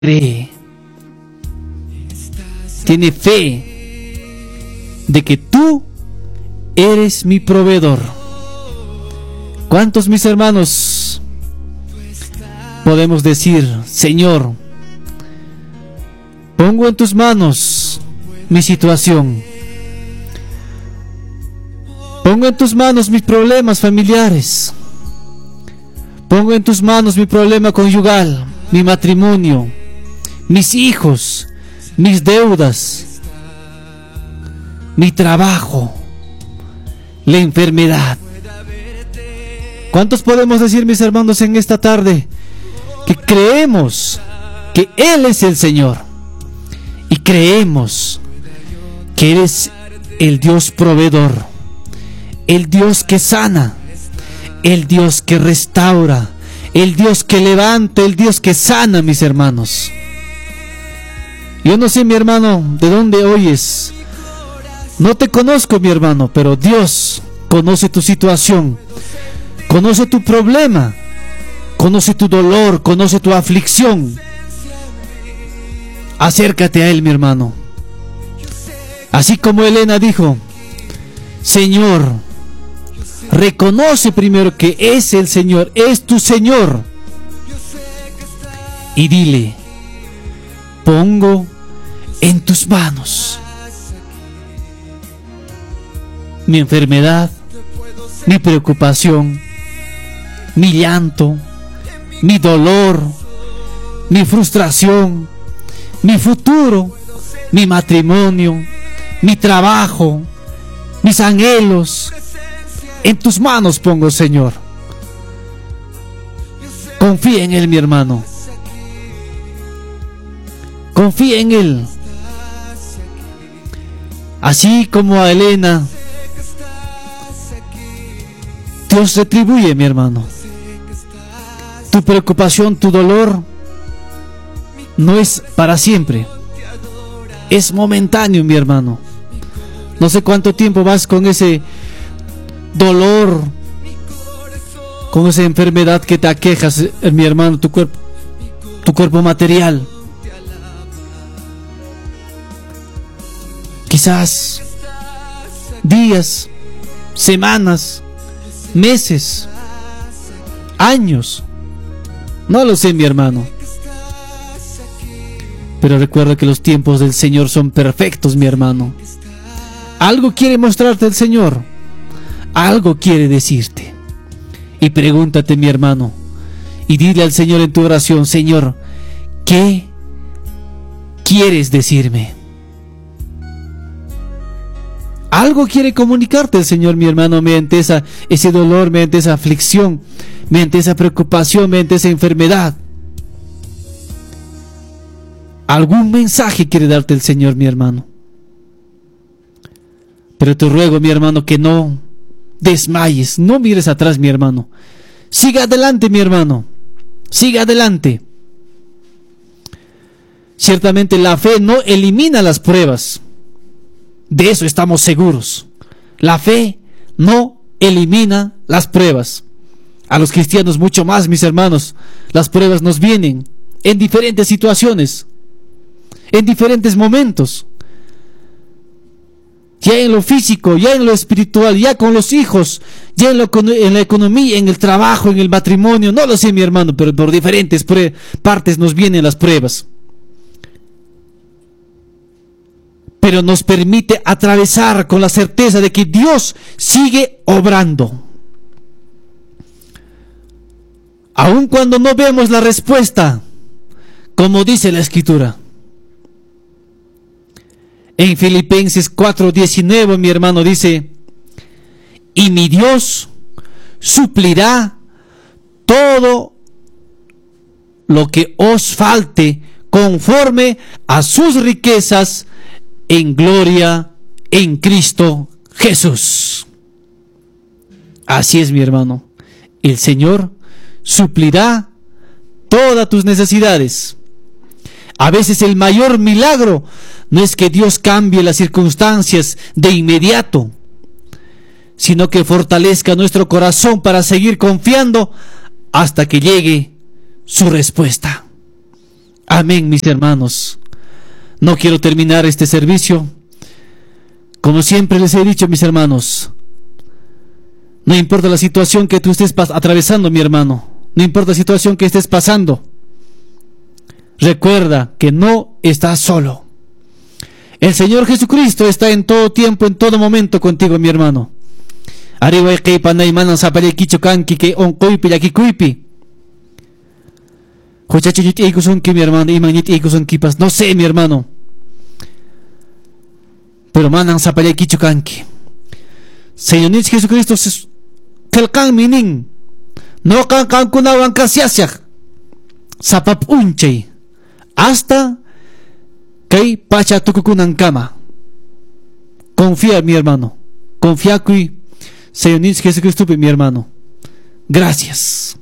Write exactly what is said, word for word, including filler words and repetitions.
cree, tiene fe de que tú eres mi proveedor. ¿Cuántos, mis hermanos, podemos decir: Señor, pongo en tus manos mi situación, pongo en tus manos mis problemas familiares, pongo en tus manos mi problema conyugal, mi matrimonio, mis hijos, mis deudas, mi trabajo, la enfermedad? ¿Cuántos podemos decir, mis hermanos, en esta tarde que creemos que Él es el Señor y creemos que eres el Dios proveedor, el Dios que sana, el Dios que restaura, el Dios que levanta, el Dios que sana, mis hermanos? Yo no sé, mi hermano, de dónde oyes. No te conozco, mi hermano, pero Dios conoce tu situación, conoce tu problema, conoce tu dolor, conoce tu aflicción. Acércate a Él, mi hermano. Así como Elena dijo: Señor, reconoce primero que es el Señor, es tu Señor, y dile: pongo en tus manos mi enfermedad, mi preocupación, mi llanto, mi dolor, mi frustración, mi futuro, mi matrimonio, mi trabajo, mis anhelos. En tus manos pongo, Señor. Confía en Él, mi hermano. Confía en Él. Así como a Elena, Dios retribuye, mi hermano. Tu preocupación, tu dolor no es para siempre, es momentáneo, mi hermano. No sé cuánto tiempo vas con ese dolor, con esa enfermedad que te aquejas, mi hermano, tu cuerpo, tu cuerpo material. Quizás días, semanas, meses, años, no lo sé, mi hermano. Pero recuerda que los tiempos del Señor son perfectos, mi hermano. Algo quiere mostrarte el Señor, algo quiere decirte. Y pregúntate, mi hermano, y dile al Señor en tu oración: Señor, ¿qué quieres decirme? Algo quiere comunicarte el Señor, mi hermano, mediante esa, ese dolor, mediante esa aflicción, mediante esa preocupación, mediante esa enfermedad. Algún mensaje quiere darte el Señor, mi hermano. Pero te ruego, mi hermano, que no desmayes, no mires atrás, mi hermano. Siga adelante, mi hermano. Siga adelante. Ciertamente la fe no elimina las pruebas. De eso estamos seguros. La fe no elimina las pruebas. A los cristianos mucho más, mis hermanos. Las pruebas nos vienen en diferentes situaciones, en diferentes momentos. Ya en lo físico, ya en lo espiritual, ya con los hijos, ya en, lo, en la economía, en el trabajo, en el matrimonio. No lo sé, mi hermano, pero por diferentes partes nos vienen las pruebas. Pero nos permite atravesar con la certeza de que Dios sigue obrando. Aun cuando no vemos la respuesta, como dice la Escritura. En Filipenses cuatro diecinueve, mi hermano, dice: y mi Dios suplirá todo lo que os falte conforme a sus riquezas en gloria en Cristo Jesús. Así es, mi hermano. El Señor suplirá todas tus necesidades. A veces el mayor milagro no es que Dios cambie las circunstancias de inmediato, sino que fortalezca nuestro corazón para seguir confiando hasta que llegue su respuesta. Amén, mis hermanos. No quiero terminar este servicio. Como siempre les he dicho, mis hermanos, no importa la situación que tú estés atravesando, mi hermano, no importa la situación que estés pasando, recuerda que no estás solo. El Señor Jesucristo está en todo tiempo, en todo momento contigo, mi hermano. Arriba y panay manan sapale kicho kanki que on kuipi ya ki kuipi. Jochacho yit ikuson ki, mi hermano, iman yit ikuson kipas, no sé, mi hermano. Pero manan sapale kicho kanki. Señor Jesucristo kelkan minin. No kan kan kunawan kasiasyak. Sapap unchay. Hasta kay pacha tukukunan kama. Confía, mi hermano. Confía que Señor Jesucristo, mi hermano. Gracias.